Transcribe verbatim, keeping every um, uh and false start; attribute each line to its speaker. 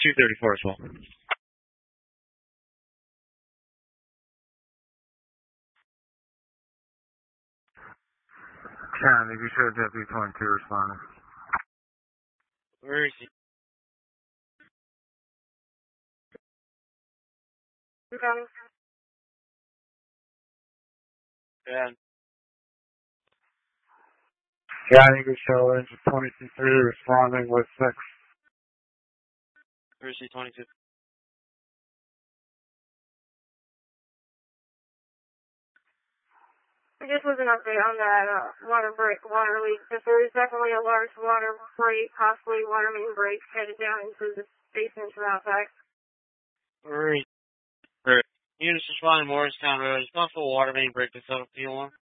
Speaker 1: two thirty-four as well.
Speaker 2: County, you showed Deputy twenty-two responding.
Speaker 1: Where is he?
Speaker 3: Okay.
Speaker 1: Yeah.
Speaker 2: County, you show engine twenty-three responding with six.
Speaker 1: Where is he, twenty-two?
Speaker 3: Just was an update on that uh, water break, water leak. Because there is definitely a large water break, possibly water main break, headed down into the basement from outside.
Speaker 1: Where is he? Units responding Morristown Road. It's not full water main break to settle P one.